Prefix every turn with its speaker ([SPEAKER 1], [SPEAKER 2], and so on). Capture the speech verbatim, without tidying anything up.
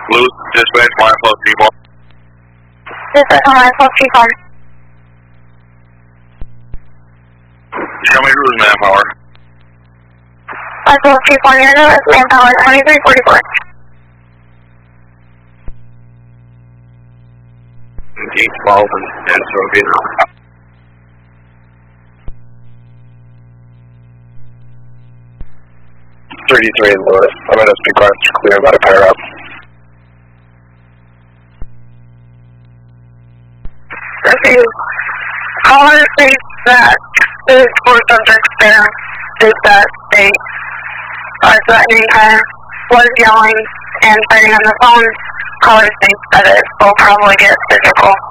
[SPEAKER 1] Blue, dispatch, line plus three four.
[SPEAKER 2] Dispatch on line plus three four.
[SPEAKER 1] Show me who's manpower.
[SPEAKER 2] Line plus three four, your newest manpower, twenty-three forty-four.
[SPEAKER 1] Gate twelve and, and so Vietnam. thirty-three and Lewis. I'm at S P class clear, about to pair up.
[SPEAKER 2] Okay. Caller states that the four subjects there is that they are threatening her, was yelling and fighting on the phone. Caller states that it will probably get physical.